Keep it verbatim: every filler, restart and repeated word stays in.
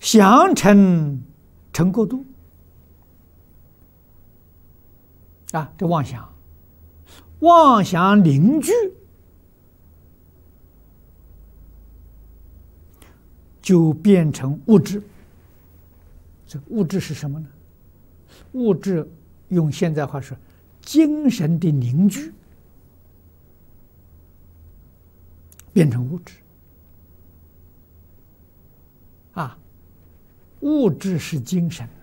想成成过度啊，这妄想，妄想凝聚，就变成物质。这物质是什么呢？物质用现在话说，精神的凝聚变成物质啊。物质是精神，